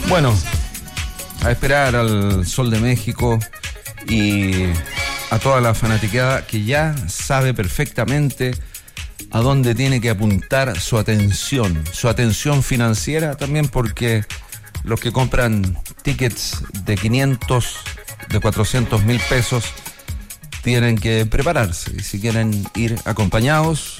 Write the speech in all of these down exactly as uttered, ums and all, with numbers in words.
Bueno, a esperar al Sol de México y a toda la fanaticada que ya sabe perfectamente a dónde tiene que apuntar su atención, su atención financiera también, porque los que compran tickets de quinientos, de cuatrocientos mil pesos, tienen que prepararse, y si quieren ir acompañados.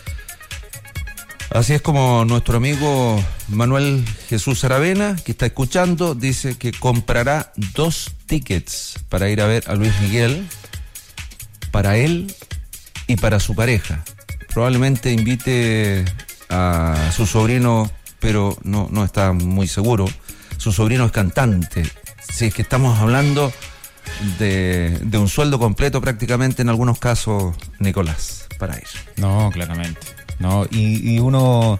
Así es como nuestro amigo Manuel Jesús Aravena, que está escuchando, dice que comprará dos tickets para ir a ver a Luis Miguel, para él y para su pareja. Probablemente invite a su sobrino, pero no, no está muy seguro. Su sobrino es cantante. Si es que estamos hablando de, de un sueldo completo prácticamente en algunos casos, Nicolás, para ir. No, claramente. No, y, y uno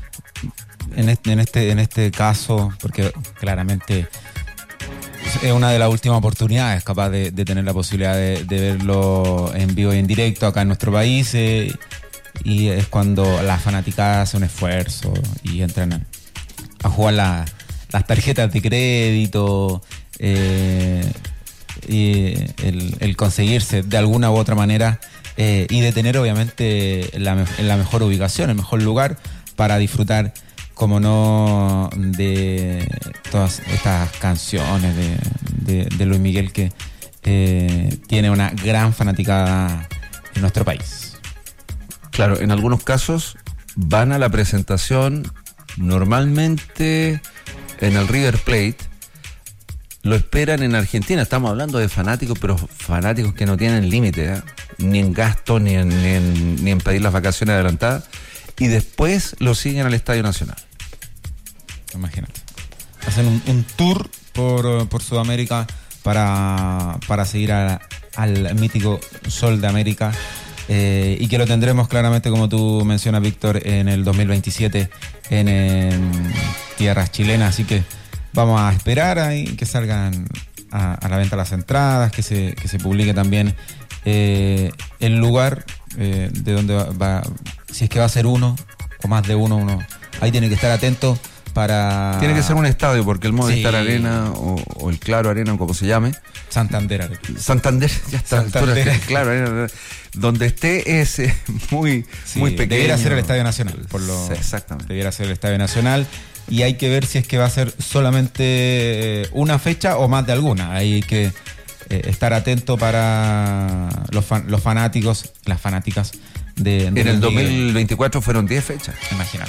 en este, en este, en este caso, porque claramente es una de las últimas oportunidades capaz de, de tener la posibilidad de, de verlo en vivo y en directo acá en nuestro país, eh, y es cuando la fanaticada hace un esfuerzo y entran a, a jugar la, las tarjetas de crédito, eh, y el, el conseguirse de alguna u otra manera, eh, y de tener obviamente la, la mejor ubicación, el mejor lugar para disfrutar, como no, de todas estas canciones de, de, de Luis Miguel, que eh, tiene una gran fanaticada en nuestro país. Claro, en algunos casos van a la presentación normalmente en el River Plate, lo esperan en Argentina. Estamos hablando de fanáticos, pero fanáticos que no tienen límite, ¿eh? Ni en gasto, ni en, ni, en, ni en pedir las vacaciones adelantadas, y después lo siguen al Estadio Nacional. Imagínate. Hacen un, un tour por, por Sudamérica para, para seguir a, al mítico Sol de América, eh, y que lo tendremos claramente, como tú mencionas, Víctor, en el dos mil veintisiete en, en tierras chilenas. Así que vamos a esperar ahí que salgan a, a la venta las entradas, que se, que se publique también eh, el lugar eh, de donde va, va, si es que va a ser uno o más de uno, uno ahí tiene que estar atento para... Tiene que ser un estadio, porque el Movistar Sí. Arena o, o el Claro Arena, como se llame. Santander Arena. Santander, ya está. Santander. Altura, Claro Arena, donde esté es eh, muy, Sí, muy pequeño. debiera ser el Estadio Nacional, por lo, Sí, exactamente. debiera ser el Estadio Nacional, y hay que ver si es que va a ser solamente eh, una fecha o más de alguna. Hay que eh, estar atento para los, fan, los fanáticos, las fanáticas de, de En el Luis dos Miguel. mil veinticuatro fueron diez fechas. Imagínate.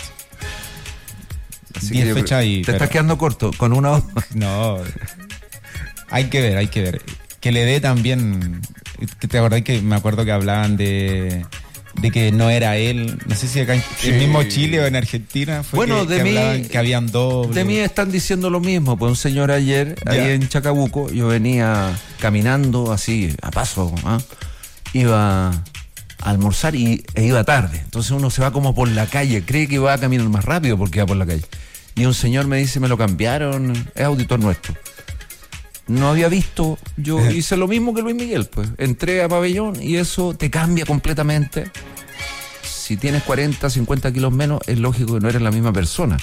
Así diez que fechas y... Te pero- estás quedando corto con una o- No, hay que ver, hay que ver. Que le dé también... que ¿Te acordás que me acuerdo que hablaban de, de que no era él? No sé si acá en Sí. el mismo Chile o en Argentina fue Bueno, que, de que mí- hablaban que habían doble. De mí están diciendo lo mismo. Pues un señor ayer, Ya. ahí en Chacabuco, yo venía caminando así, a paso, ¿ah? Iba a almorzar y, e iba tarde. Entonces uno se va como por la calle, cree que va a caminar más rápido porque va por la calle. Y un señor me dice, me lo cambiaron, es auditor nuestro. No había visto, yo hice lo mismo que Luis Miguel, pues. Entré a pabellón y eso te cambia completamente. Si tienes cuarenta, cincuenta kilos menos, es lógico que no eres la misma persona.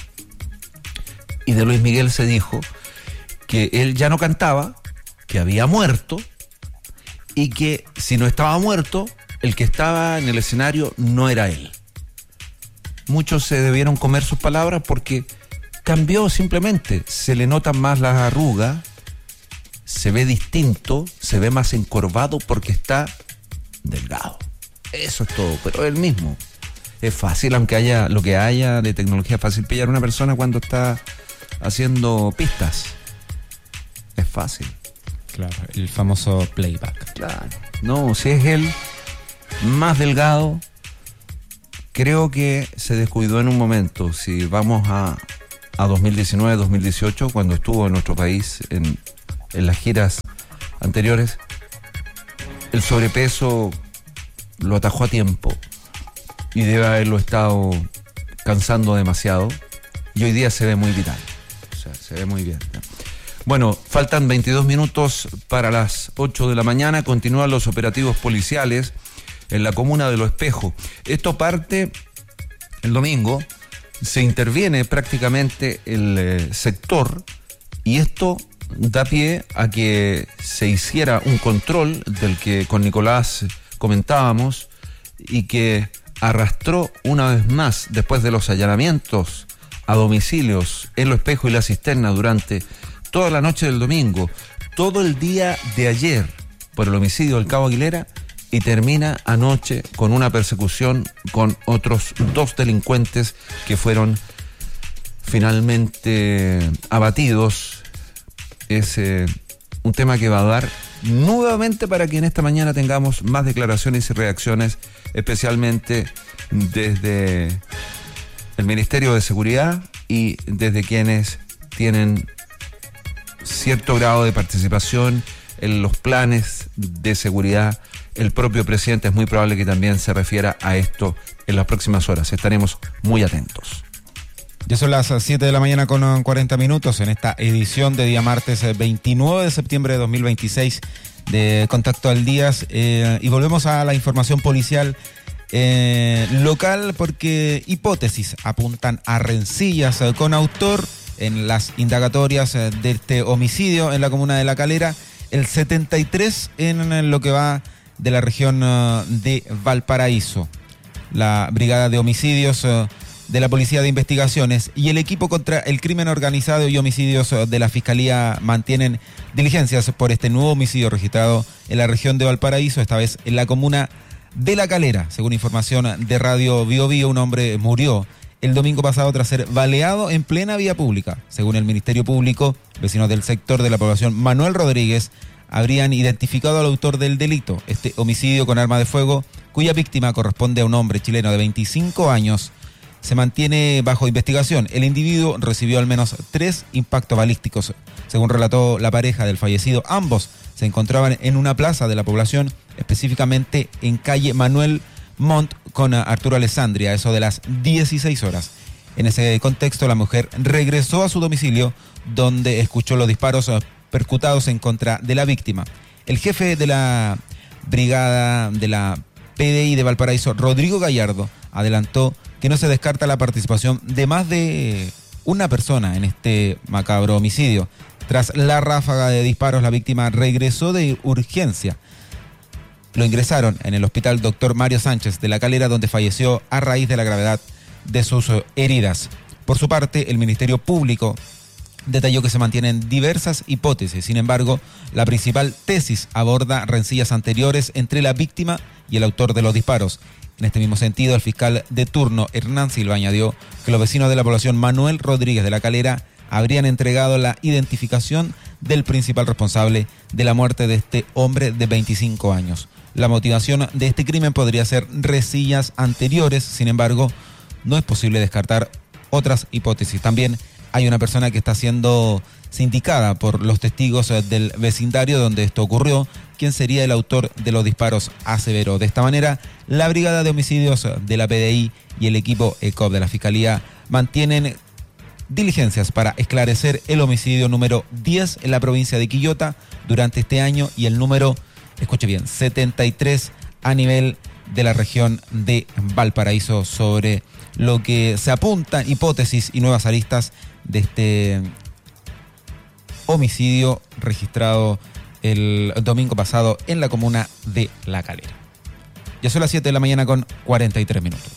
Y de Luis Miguel se dijo que él ya no cantaba, que había muerto, y que si no estaba muerto, el que estaba en el escenario no era él. Muchos se debieron comer sus palabras porque cambió simplemente. Se le notan más las arrugas, se ve distinto, se ve más encorvado porque está delgado. Eso es todo, pero él mismo. Es fácil, aunque haya lo que haya de tecnología, es fácil pillar a una persona cuando está haciendo pistas. Es fácil. Claro, el famoso playback. Claro. No, si es él más delgado, creo que se descuidó en un momento. Si vamos a, a dos mil diecinueve, dos mil dieciocho, cuando estuvo en nuestro país en, en las giras anteriores, el sobrepeso lo atajó a tiempo y debe haberlo estado cansando demasiado, y hoy día se ve muy vital. O sea, se ve muy bien, ¿no? Bueno, faltan veintidós minutos para las ocho de la mañana. Continúan los operativos policiales en la comuna de Lo Espejo. Esto parte el domingo. Se interviene prácticamente el eh, sector Y esto da pie a que se hiciera un control del que con Nicolás comentábamos y que arrastró una vez más, después de los allanamientos a domicilios en Lo Espejo y La Cisterna durante toda la noche del domingo, todo el día de ayer por el homicidio del Cabo Aguilera, y termina anoche con una persecución con otros dos delincuentes que fueron finalmente abatidos. Es eh, un tema que va a dar nuevamente para que en esta mañana tengamos más declaraciones y reacciones, especialmente desde el Ministerio de Seguridad y desde quienes tienen cierto grado de participación en los planes de seguridad. El propio presidente es muy probable que también se refiera a esto en las próximas horas. Estaremos muy atentos. Ya son las siete de la mañana con cuarenta minutos en esta edición de día martes veintinueve de septiembre de dos mil veintiséis de Contacto al Día. Eh, y volvemos a la información policial eh, local, porque hipótesis apuntan a rencillas eh, con autor en las indagatorias eh, de este homicidio en la comuna de La Calera, el setenta y tres en lo que va de la región uh, de Valparaíso. La Brigada de Homicidios uh, de la Policía de Investigaciones y el equipo contra el crimen organizado y homicidios uh, de la Fiscalía mantienen diligencias por este nuevo homicidio registrado en la región de Valparaíso, esta vez en la comuna de La Calera. Según información de Radio Bio Bio, un hombre murió el domingo pasado tras ser baleado en plena vía pública. Según el Ministerio Público, vecinos del sector de la población Manuel Rodríguez habrían identificado al autor del delito, este homicidio con arma de fuego, cuya víctima corresponde a un hombre chileno de veinticinco años, se mantiene bajo investigación. El individuo recibió al menos tres impactos balísticos. Según relató la pareja del fallecido, ambos se encontraban en una plaza de la población, específicamente en calle Manuel Montt con Arturo Alessandria, a eso de las dieciséis horas. En ese contexto, la mujer regresó a su domicilio, donde escuchó los disparos percutados en contra de la víctima. El jefe de la brigada de la P D I de Valparaíso, Rodrigo Gallardo, adelantó que no se descarta la participación de más de una persona en este macabro homicidio. Tras la ráfaga de disparos, la víctima regresó de urgencia. Lo ingresaron en el hospital doctor Mario Sánchez de La Calera, donde falleció a raíz de la gravedad de sus heridas. Por su parte, el Ministerio Público detalló que se mantienen diversas hipótesis. Sin embargo, la principal tesis aborda rencillas anteriores entre la víctima y el autor de los disparos. En este mismo sentido, el fiscal de turno, Hernán Silva, añadió que los vecinos de la población Manuel Rodríguez de La Calera habrían entregado la identificación del principal responsable de la muerte de este hombre de veinticinco años. La motivación de este crimen podría ser rencillas anteriores. Sin embargo, no es posible descartar otras hipótesis. También hay una persona que está siendo sindicada por los testigos del vecindario donde esto ocurrió, quien sería el autor de los disparos, aseveró. De esta manera, la Brigada de Homicidios de la P D I y el equipo E C O P de la Fiscalía mantienen diligencias para esclarecer el homicidio número diez en la provincia de Quillota durante este año y el número, escuche bien, setenta y tres a nivel de la región de Valparaíso, sobre lo que se apuntan hipótesis y nuevas aristas de este homicidio registrado el domingo pasado en la comuna de La Calera. Ya son las siete de la mañana con cuarenta y tres minutos.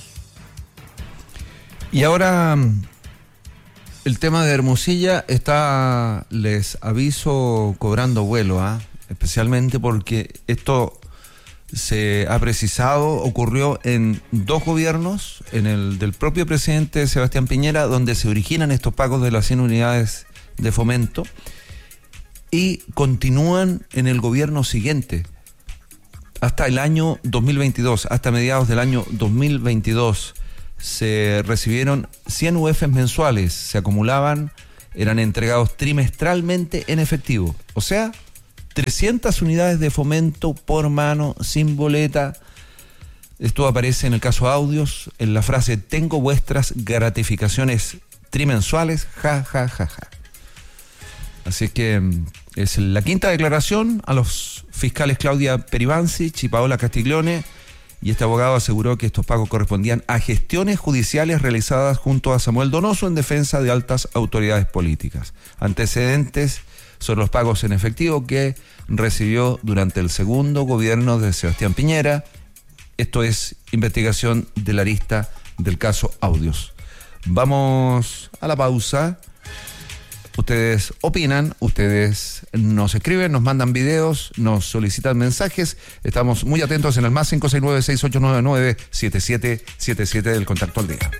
Y ahora el tema de Hermosilla está, les aviso, cobrando vuelo, ¿eh? Especialmente porque esto se ha precisado, ocurrió en dos gobiernos, en el del propio presidente Sebastián Piñera, donde se originan estos pagos de las cien unidades de fomento, y continúan en el gobierno siguiente, hasta el año dos mil veintidós, hasta mediados del año dos mil veintidós, se recibieron cien U Fs mensuales, se acumulaban, eran entregados trimestralmente en efectivo, o sea, trescientas unidades de fomento por mano, sin boleta. Esto aparece en el caso Audios, en la frase: tengo vuestras gratificaciones trimensuales, ja, ja, ja, ja. Así que es la quinta declaración a los fiscales Claudia Peribancic y Paola Castiglione y este abogado aseguró que estos pagos correspondían a gestiones judiciales realizadas junto a Samuel Donoso en defensa de altas autoridades políticas. Antecedentes son los pagos en efectivo que recibió durante el segundo gobierno de Sebastián Piñera. Esto es investigación de la arista del caso Audios. Vamos a la pausa. Ustedes opinan, ustedes nos escriben, nos mandan videos, nos solicitan mensajes. Estamos muy atentos en el más cinco seis nueve, seis ocho nueve nueve, siete siete siete siete del Contacto al Día.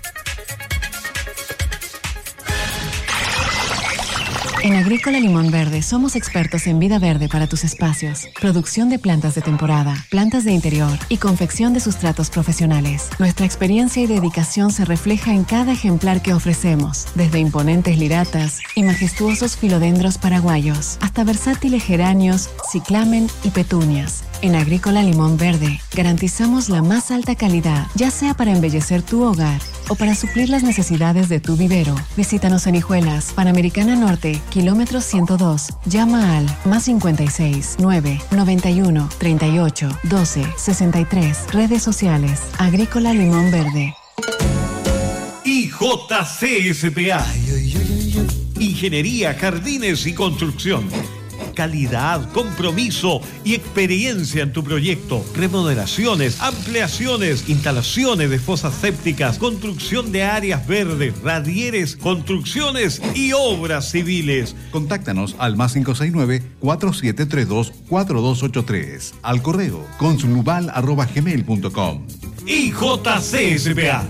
En Agrícola Limón Verde somos expertos en vida verde para tus espacios, producción de plantas de temporada, plantas de interior y confección de sustratos profesionales. Nuestra experiencia y dedicación se refleja en cada ejemplar que ofrecemos, desde imponentes liratas y majestuosos filodendros paraguayos, hasta versátiles geranios, ciclamen y petunias. En Agrícola Limón Verde garantizamos la más alta calidad, ya sea para embellecer tu hogar o para suplir las necesidades de tu vivero. Visítanos en Hijuelas, Panamericana Norte, kilómetro ciento dos. Llama al más cincuenta y seis, nueve, noventa y uno, treinta y ocho, doce, sesenta y tres. Redes sociales, Agrícola Limón Verde. I J C S P A. Ingeniería, jardines y construcción. Calidad, compromiso y experiencia en tu proyecto. Remodelaciones, ampliaciones, instalaciones de fosas sépticas, construcción de áreas verdes, radieres, construcciones y obras civiles. Contáctanos al más cinco seis nueve, cuatro siete tres dos, cuatro dos ocho tres. Al correo consulubal arroba gmail punto com. I J C S P A.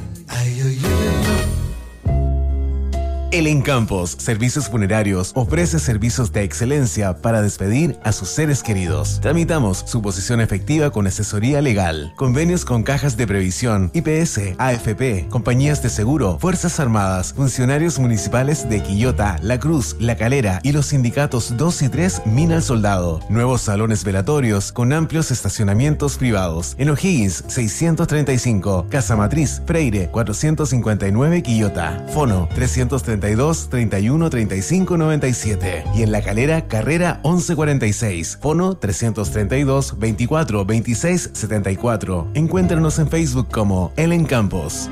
El Encampos Servicios Funerarios ofrece servicios de excelencia para despedir a sus seres queridos. Tramitamos su posición efectiva con asesoría legal, convenios con cajas de previsión, I P S, A F P, compañías de seguro, Fuerzas Armadas, funcionarios municipales de Quillota, La Cruz, La Calera y los sindicatos dos y tres Mina al Soldado. Nuevos salones velatorios con amplios estacionamientos privados. En O'Higgins seiscientos treinta y cinco, Casa Matriz, Freire cuatrocientos cincuenta y nueve Quillota. Fono trescientos treinta y dos, treinta y uno, treinta y cinco, noventa y siete. Y en La Calera, Carrera once cuarenta y seis. Fono trescientos treinta y dos, veinticuatro, veintiséis, setenta y cuatro. Encuéntranos en Facebook como El Encampos.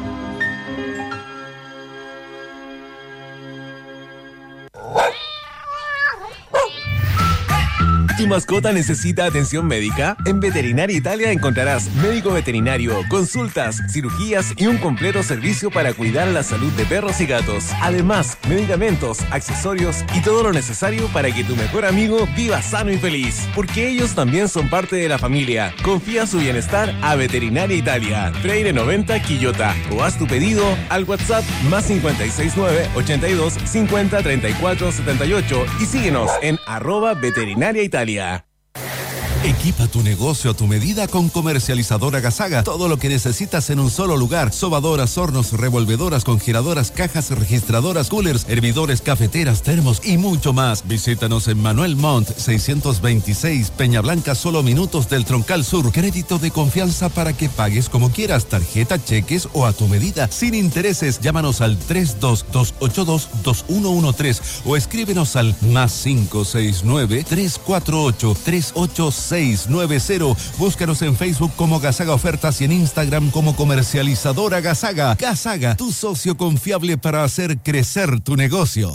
¿Tu mascota necesita atención médica? En Veterinaria Italia encontrarás médico veterinario, consultas, cirugías y un completo servicio para cuidar la salud de perros y gatos. Además, medicamentos, accesorios y todo lo necesario para que tu mejor amigo viva sano y feliz. Porque ellos también son parte de la familia. Confía su bienestar a Veterinaria Italia, Freire noventa Quillota. O haz tu pedido al WhatsApp más cincuenta y seis nueve, ochenta y dos, cincuenta, treinta y cuatro, setenta y ocho y síguenos en arroba Veterinaria Italia. Equipa tu negocio a tu medida con Comercializadora Gasaga. Todo lo que necesitas en un solo lugar. Sobadoras, hornos, revolvedoras, congeladoras, cajas registradoras, coolers, hervidores, cafeteras, termos y mucho más. Visítanos en Manuel Montt, seiscientos veintiséis, Peña Blanca, solo minutos del Troncal Sur. Crédito de confianza para que pagues como quieras, tarjeta, cheques o a tu medida, sin intereses. Llámanos al tres dos dos ocho dos, dos uno uno tres o escríbenos al más cinco seis nueve, tres cuatro ocho, tres ocho seis nueve cero. Búscanos en Facebook como Gasaga Ofertas y en Instagram como Comercializadora Gasaga. Gasaga, tu socio confiable para hacer crecer tu negocio.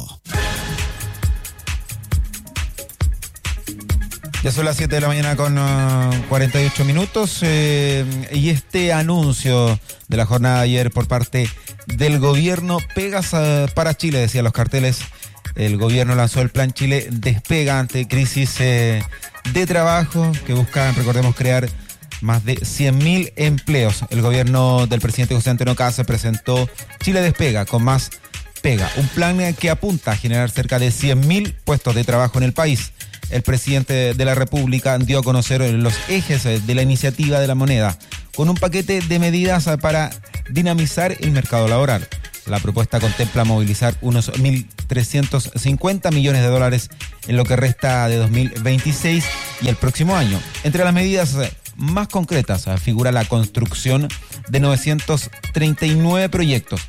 Ya son las siete de la mañana con uh, cuarenta y ocho minutos eh, y este anuncio de la jornada de ayer por parte del gobierno Pegas uh, para Chile, decían los carteles. El gobierno lanzó el plan Chile Despega ante crisis eh, de trabajo que buscan, recordemos, crear más de cien mil empleos. El gobierno del presidente José Antonio Kast presentó Chile Despega con más pega, un plan que apunta a generar cerca de cien mil puestos de trabajo en el país. El presidente de la República dio a conocer los ejes de la iniciativa de la moneda con un paquete de medidas para dinamizar el mercado laboral. La propuesta contempla movilizar unos mil trescientos cincuenta millones de dólares en lo que resta de dos mil veintiséis y el próximo año. Entre las medidas más concretas figura la construcción de novecientos treinta y nueve proyectos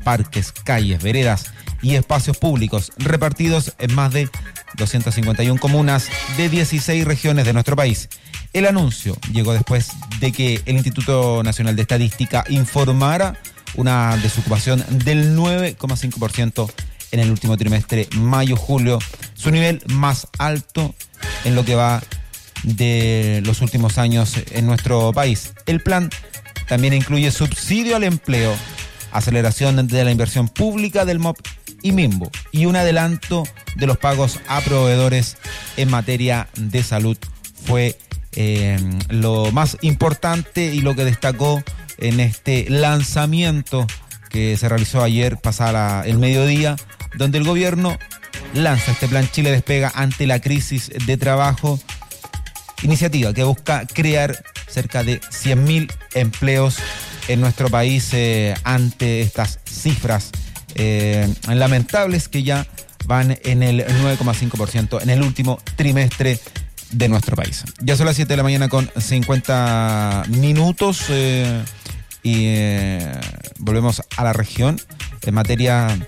parques, calles, veredas y espacios públicos repartidos en más de doscientas cincuenta y una comunas de dieciséis regiones de nuestro país. El anuncio llegó después de que el Instituto Nacional de Estadística informara una desocupación del nueve coma cinco por ciento en el último trimestre mayo-julio, su nivel más alto en lo que va de los últimos años en nuestro país. El plan también incluye subsidio al empleo, aceleración de la inversión pública del M O P y MIMBO y un adelanto de los pagos a proveedores en materia de salud. Fue eh, lo más importante y lo que destacó en este lanzamiento que se realizó ayer pasada el mediodía, donde el gobierno lanza este plan Chile Despega ante la crisis de trabajo, iniciativa que busca crear cerca de cien mil empleos en nuestro país eh, ante estas cifras eh, lamentables que ya van en el nueve coma cinco por ciento en el último trimestre de nuestro país. Ya son las siete de la mañana con cincuenta minutos eh, y eh, volvemos a la región en materia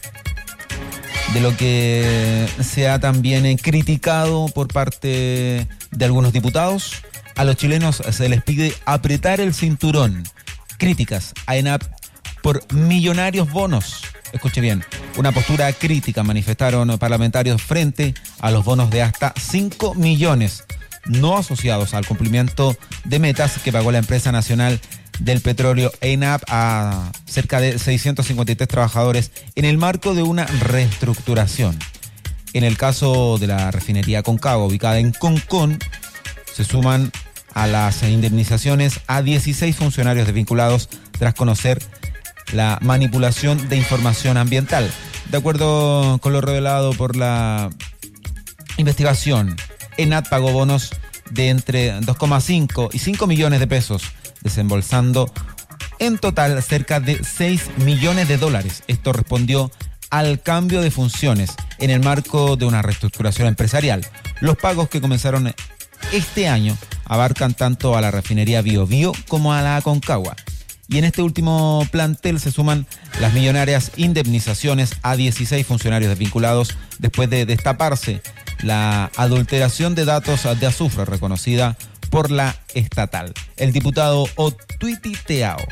de lo que se ha también criticado por parte de algunos diputados. A los chilenos se les pide apretar el cinturón. Críticas a ENAP por millonarios bonos. Escuche bien, una postura crítica manifestaron parlamentarios frente a los bonos de hasta cinco millones no asociados al cumplimiento de metas que pagó la empresa nacional del petróleo ENAP a cerca de seiscientos cincuenta y tres trabajadores en el marco de una reestructuración. En el caso de la refinería Concagua, ubicada en Concón, se suman a las indemnizaciones a dieciséis funcionarios desvinculados tras conocer la manipulación de información ambiental. De acuerdo con lo revelado por la investigación, ENAP pagó bonos de entre dos coma cinco y cinco millones de pesos, desembolsando en total cerca de seis millones de dólares. Esto respondió al cambio de funciones en el marco de una reestructuración empresarial. Los pagos que comenzaron este año abarcan tanto a la refinería Bio Bio como a la Aconcagua. Y en este último plantel se suman las millonarias indemnizaciones a dieciséis funcionarios desvinculados después de destaparse la adulteración de datos de azufre reconocida por la estatal. El diputado Otuiti Teao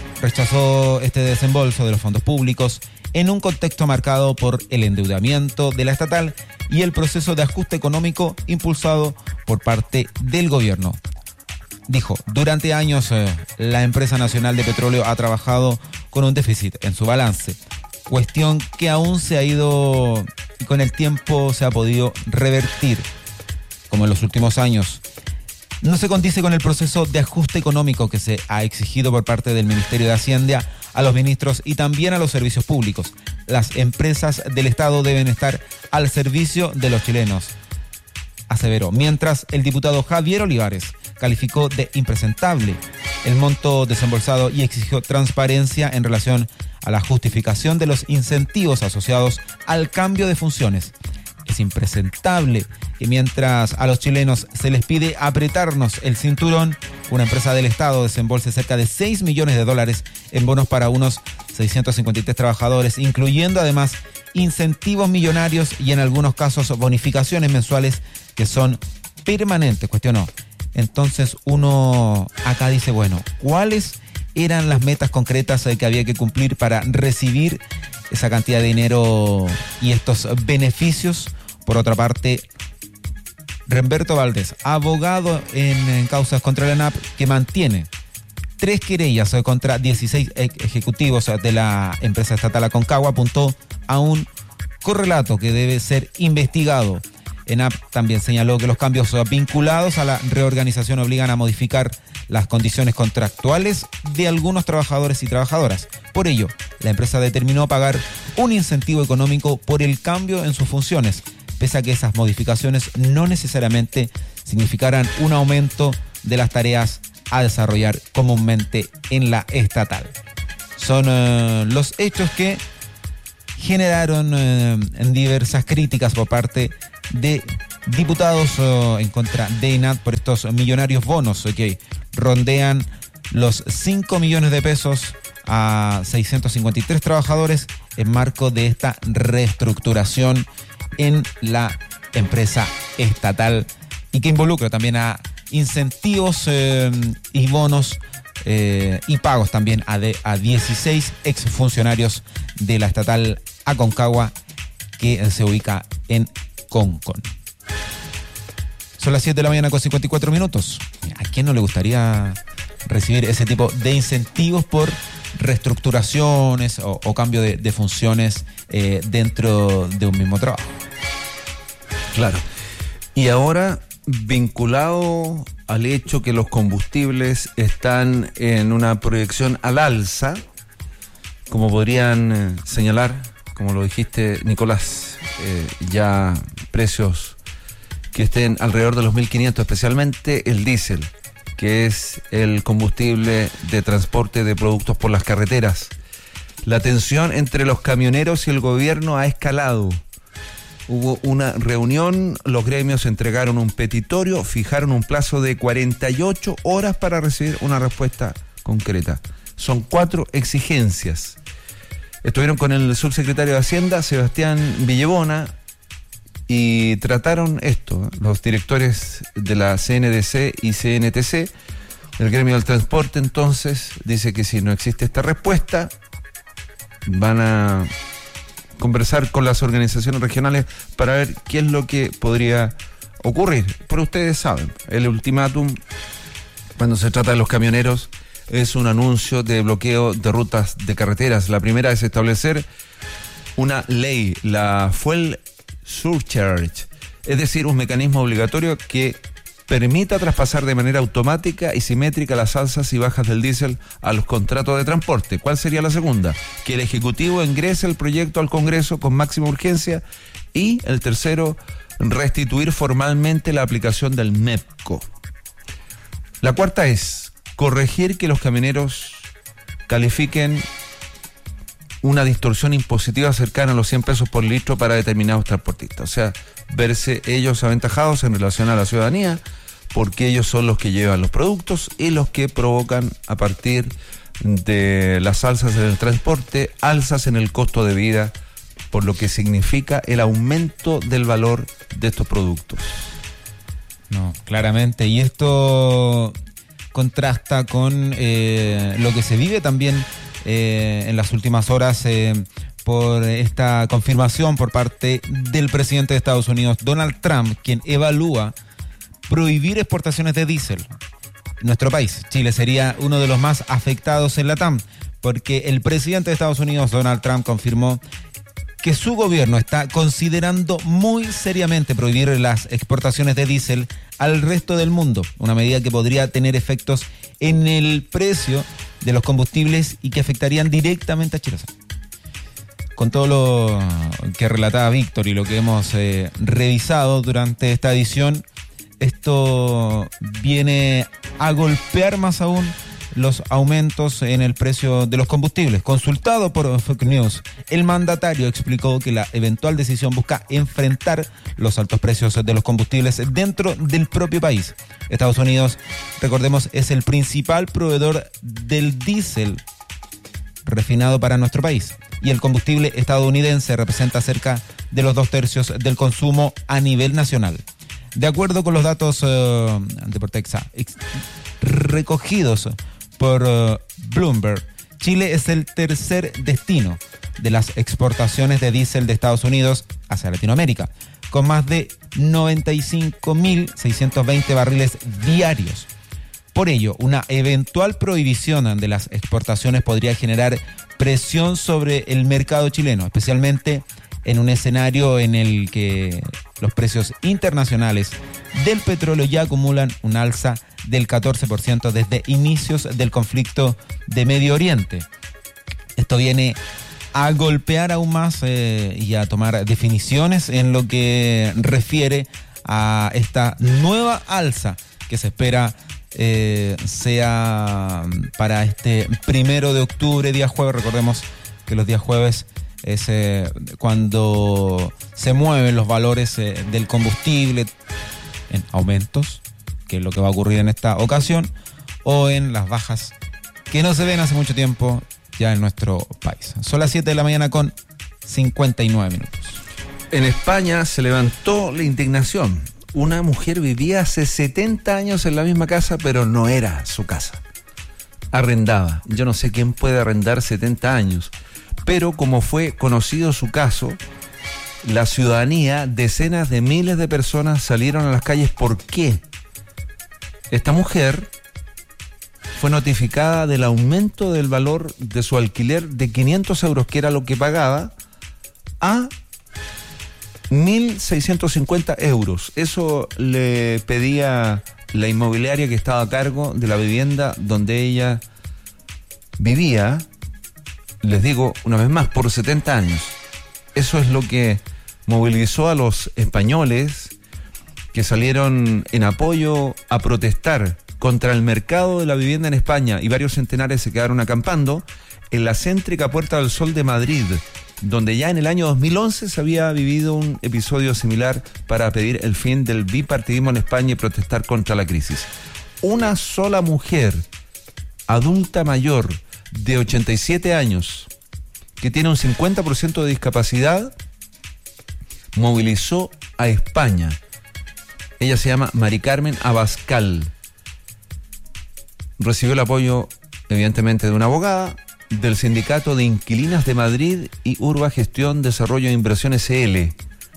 rechazó este desembolso de los fondos públicos en un contexto marcado por el endeudamiento de la estatal y el proceso de ajuste económico impulsado por parte del gobierno. Dijo, durante años eh, la empresa nacional de petróleo ha trabajado con un déficit en su balance, cuestión que aún se ha ido y con el tiempo se ha podido revertir, como en los últimos años. No se condice con el proceso de ajuste económico que se ha exigido por parte del Ministerio de Hacienda a los ministros y también a los servicios públicos. Las empresas del Estado deben estar al servicio de los chilenos, aseveró. Mientras el diputado Javier Olivares calificó de impresentable el monto desembolsado y exigió transparencia en relación a la justificación de los incentivos asociados al cambio de funciones. Es impresentable que mientras a los chilenos se les pide apretarnos el cinturón, una empresa del Estado desembolse cerca de seis millones de dólares en bonos para unos seiscientos cincuenta y tres trabajadores, incluyendo además incentivos millonarios y en algunos casos bonificaciones mensuales que son permanentes, cuestionó. Entonces uno acá dice, bueno, ¿cuáles eran las metas concretas que había que cumplir para recibir esa cantidad de dinero y estos beneficios? Por otra parte, Remberto Valdés, abogado en, en causas contra la ENAP, que mantiene tres querellas contra dieciséis ejecutivos de la empresa estatal Aconcagua, apuntó a un correlato que debe ser investigado. ENAP también señaló que los cambios vinculados a la reorganización obligan a modificar las condiciones contractuales de algunos trabajadores y trabajadoras. Por ello, la empresa determinó pagar un incentivo económico por el cambio en sus funciones, pese a que esas modificaciones no necesariamente significaran un aumento de las tareas a desarrollar comúnmente en la estatal. Son uh, los hechos que generaron uh, diversas críticas por parte de diputados uh, en contra de ENAP por estos millonarios bonos que rondean los cinco millones de pesos a seiscientos cincuenta y tres trabajadores en marco de esta reestructuración en la empresa estatal y que involucra también a incentivos eh, y bonos eh, y pagos también a, de, a dieciséis exfuncionarios de la estatal Aconcagua, que se ubica en Concón. Son las siete de la mañana con cincuenta y cuatro minutos. ¿A quién no le gustaría recibir ese tipo de incentivos por reestructuraciones o, o cambio de, de funciones eh, dentro de un mismo trabajo? Claro. Y ahora, vinculado al hecho que los combustibles están en una proyección al alza, como podrían eh, señalar, como lo dijiste, Nicolás, eh, ya precios que estén alrededor de los mil quinientos, especialmente el diésel, que es el combustible de transporte de productos por las carreteras. La tensión entre los camioneros y el gobierno ha escalado. Hubo una reunión, los gremios entregaron un petitorio, fijaron un plazo de cuarenta y ocho horas para recibir una respuesta concreta. Son cuatro exigencias. Estuvieron con el subsecretario de Hacienda, Sebastián Villebona, y trataron esto. Los directores de la C N D C y C N T C, el gremio del transporte, entonces, dice que si no existe esta respuesta, van a conversar con las organizaciones regionales para ver qué es lo que podría ocurrir. Pero ustedes saben, el ultimátum, cuando se trata de los camioneros, es un anuncio de bloqueo de rutas de carreteras. La primera es establecer una ley, la Fuel Surcharge, es decir, un mecanismo obligatorio que permita traspasar de manera automática y simétrica las alzas y bajas del diésel a los contratos de transporte. ¿Cuál sería la segunda? Que el Ejecutivo ingrese el proyecto al Congreso con máxima urgencia. Y el tercero, restituir formalmente la aplicación del MEPCO. La cuarta es corregir que los camioneros califiquen una distorsión impositiva cercana a los cien pesos por litro para determinados transportistas. O sea, verse ellos aventajados en relación a la ciudadanía, porque ellos son los que llevan los productos y los que provocan, a partir de las alzas en el transporte, alzas en el costo de vida, por lo que significa el aumento del valor de estos productos. No, claramente. Y esto contrasta con eh, lo que se vive también eh, en las últimas horas eh, por esta confirmación por parte del presidente de Estados Unidos, Donald Trump, quien evalúa prohibir exportaciones de diésel. Nuestro país, Chile, sería uno de los más afectados en la T A M, porque el presidente de Estados Unidos, Donald Trump, confirmó que su gobierno está considerando muy seriamente prohibir las exportaciones de diésel al resto del mundo, una medida que podría tener efectos en el precio de los combustibles y que afectarían directamente a Chile. Con todo lo que relataba Víctor y lo que hemos eh, revisado durante esta edición, esto viene a golpear más aún los aumentos en el precio de los combustibles. Consultado por Fox News, el mandatario explicó que la eventual decisión busca enfrentar los altos precios de los combustibles dentro del propio país. Estados Unidos, recordemos, es el principal proveedor del diésel refinado para nuestro país, y el combustible estadounidense representa cerca de los dos tercios del consumo a nivel nacional. De acuerdo con los datos uh, de Portexa recogidos por uh, Bloomberg, Chile es el tercer destino de las exportaciones de diésel de Estados Unidos hacia Latinoamérica, con más de noventa y cinco mil seiscientos veinte barriles diarios. Por ello, una eventual prohibición de las exportaciones podría generar presión sobre el mercado chileno, especialmente en un escenario en el que los precios internacionales del petróleo ya acumulan un alza del catorce por ciento desde inicios del conflicto de Medio Oriente. Esto viene a golpear aún más eh, y a tomar definiciones en lo que refiere a esta nueva alza que se espera eh, sea para este primero de octubre, día jueves. Recordemos que los días jueves es eh, cuando se mueven los valores eh, del combustible en aumentos, que es lo que va a ocurrir en esta ocasión, o en las bajas que no se ven hace mucho tiempo ya en nuestro país. Son las siete de la mañana con cincuenta y nueve minutos. En España se levantó la indignación. Una mujer vivía hace setenta años en la misma casa, pero no era su casa. Arrendaba. Yo no sé quién puede arrendar setenta años, pero como fue conocido su caso, la ciudadanía, decenas de miles de personas salieron a las calles. ¿Por qué? Esta mujer fue notificada del aumento del valor de su alquiler de quinientos euros, que era lo que pagaba, a mil seiscientos cincuenta euros. Eso le pedía la inmobiliaria que estaba a cargo de la vivienda donde ella vivía, les digo una vez más, por setenta años. Eso es lo que movilizó a los españoles que salieron en apoyo a protestar contra el mercado de la vivienda en España, y varios centenares se quedaron acampando en la céntrica Puerta del Sol de Madrid, donde ya en el año dos mil once se había vivido un episodio similar para pedir el fin del bipartidismo en España y protestar contra la crisis. Una sola mujer, adulta mayor, de ochenta y siete años, que tiene un cincuenta por ciento de discapacidad, movilizó a España. Ella se llama Mari Carmen Abascal. Recibió el apoyo, evidentemente, de una abogada, del Sindicato de Inquilinas de Madrid y Urba Gestión Desarrollo e Inversión S L.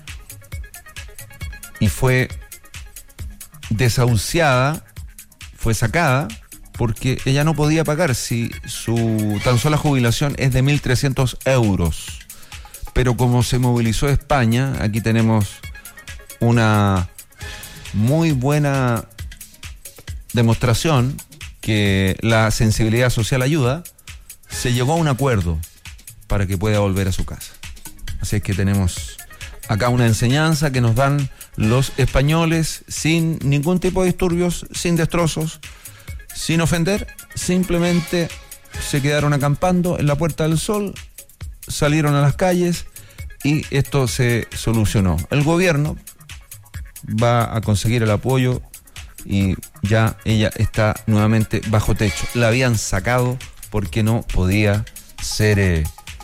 Y fue desahuciada, fue sacada, porque ella no podía pagar si su tan sola jubilación es de mil trescientos euros. Pero como se movilizó España, aquí tenemos una muy buena demostración que la sensibilidad social ayuda. Se llegó a un acuerdo para que pueda volver a su casa. Así es que tenemos acá una enseñanza que nos dan los españoles sin ningún tipo de disturbios, sin destrozos, sin ofender. Simplemente se quedaron acampando en la Puerta del Sol, salieron a las calles y esto se solucionó. El gobierno va a conseguir el apoyo y ya ella está nuevamente bajo techo. La habían sacado porque no podía ser eh,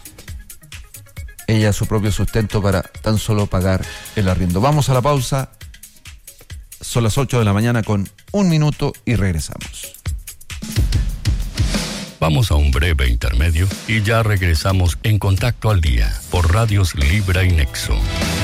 ella su propio sustento para tan solo pagar el arriendo. Vamos a la pausa. Son las ocho de la mañana con un minuto y regresamos. Vamos a un breve intermedio y ya regresamos en Contacto al Día por Radios Libra y Nexo.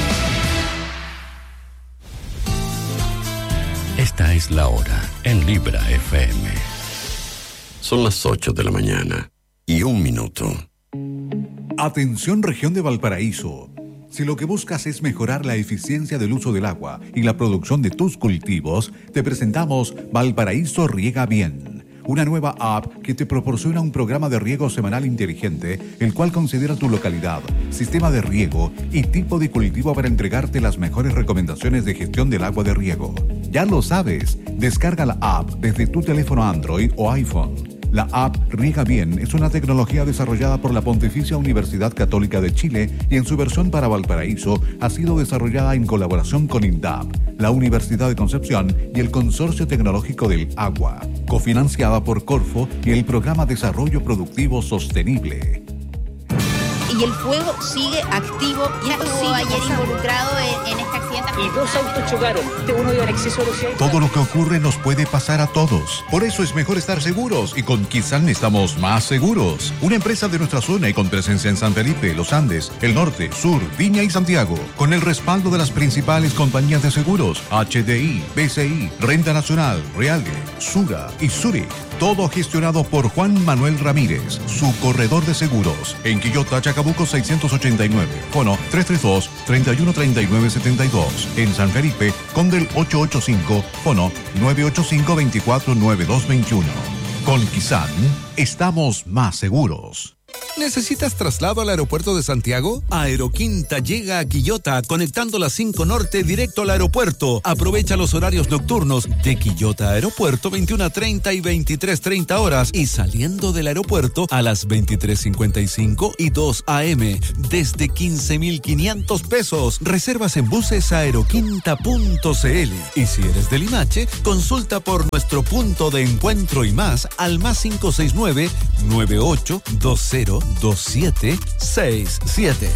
Esta es la hora en Libra F M. Son las ocho de la mañana y un minuto. Atención, región de Valparaíso. Si lo que buscas es mejorar la eficiencia del uso del agua y la producción de tus cultivos, te presentamos Valparaíso Riega Bien, una nueva app que te proporciona un programa de riego semanal inteligente, el cual considera tu localidad, sistema de riego y tipo de cultivo para entregarte las mejores recomendaciones de gestión del agua de riego. Ya lo sabes, descarga la app desde tu teléfono Android o iPhone. La app Riega Bien es una tecnología desarrollada por la Pontificia Universidad Católica de Chile y en su versión para Valparaíso ha sido desarrollada en colaboración con INDAP, la Universidad de Concepción y el Consorcio Tecnológico del Agua, cofinanciada por Corfo y el Programa Desarrollo Productivo Sostenible. Y el fuego sigue activo. Ya estuvo ayer involucrado en, en este accidente. Y dos autos chocaron. Uno iba en exceso de velocidad. Todo lo que ocurre nos puede pasar a todos. Por eso es mejor estar seguros. Y con Kizan estamos más seguros. Una empresa de nuestra zona y con presencia en San Felipe, Los Andes, el Norte, Sur, Viña y Santiago. Con el respaldo de las principales compañías de seguros. H D I, B C I, Renta Nacional, Realge, Sura y Zurich. Todo gestionado por Juan Manuel Ramírez, su corredor de seguros. En Quillota, Chacabuco seiscientos ochenta y nueve. Fono tres tres dos, tres uno tres nueve siete dos. En San Felipe, Condel ochocientos ochenta y cinco. Fono nueve ocho cinco, dos cuatro nueve dos dos uno. Con Kizan, estamos más seguros. ¿Necesitas traslado al aeropuerto de Santiago? Aeroquinta llega a Quillota, conectando la cinco Norte directo al aeropuerto. Aprovecha los horarios nocturnos de Quillota Aeropuerto, veintiuna treinta y veintitrés treinta horas, y saliendo del aeropuerto a las veintitrés cincuenta y cinco y dos a eme, desde quince mil quinientos pesos. Reservas en buses aeroquinta punto cl. Y si eres de Limache, consulta por nuestro punto de encuentro y más al más cinco seis nueve, nueve ocho dos cero dos siete seis siete.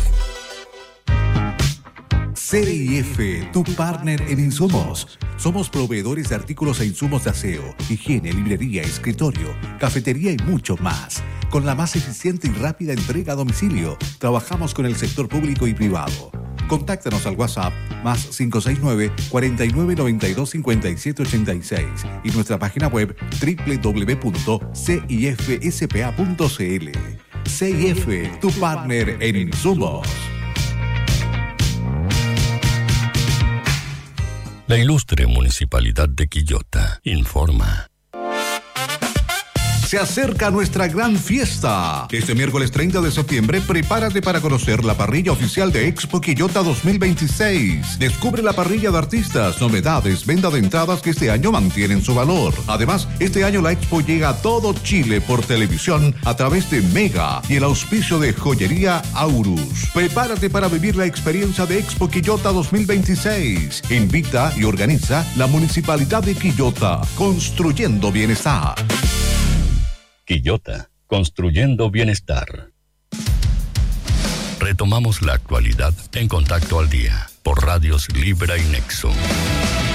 C I F, tu partner en insumos. Somos proveedores de artículos e insumos de aseo, higiene, librería, escritorio, cafetería y mucho más. Con la más eficiente y rápida entrega a domicilio, trabajamos con el sector público y privado. Contáctanos al WhatsApp más cinco seis nueve, cuatro nueve nueve dos, cinco siete ocho seis y nuestra página web doble u doble u doble u punto c i f s p a punto c l. C I F, tu partner en insumos. La ilustre Municipalidad de Quillota informa. Se acerca nuestra gran fiesta. Este miércoles treinta de septiembre, prepárate para conocer la parrilla oficial de Expo Quillota dos mil veintiséis. Descubre la parrilla de artistas, novedades, venta de entradas que este año mantienen su valor. Además, este año la Expo llega a todo Chile por televisión a través de Mega y el auspicio de Joyería Aurus. Prepárate para vivir la experiencia de Expo Quillota dos mil veintiséis. Invita y organiza la Municipalidad de Quillota, construyendo bienestar. Quillota, construyendo bienestar. Retomamos la actualidad en Contacto al Día por Radios Libra y Nexo.